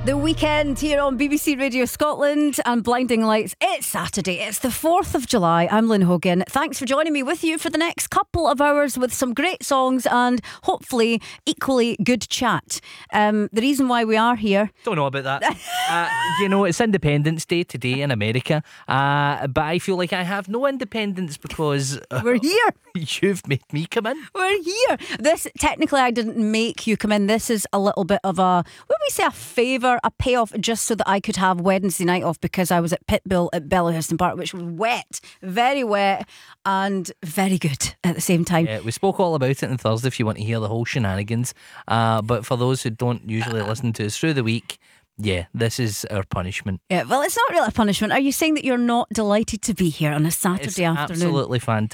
The Weekend here on BBC Radio Scotland and Blinding Lights. It's Saturday, it's the 4th of July. I'm Lynn Hogan. Thanks for joining me with you for the next couple of hours with some great songs and hopefully equally good chat. The reason why we are here... Don't know about that. It's Independence Day today in America, but I feel like I have no independence because... We're here. You've made me come in. We're here. This, technically, I didn't make you come in. This is a little bit of a, would we say, a favour, a payoff, just so that I could have Wednesday night off because I was at Pitbull at Bellehouston Park, which was wet, very wet and very good at the same time. Yeah, we spoke all about it on Thursday if you want to hear the whole shenanigans. But for those who don't usually listen to us through the week, yeah, this is our punishment. Yeah, well, it's not really a punishment. Are you saying that you're not delighted to be here on a Saturday afternoon? Absolutely fantastic.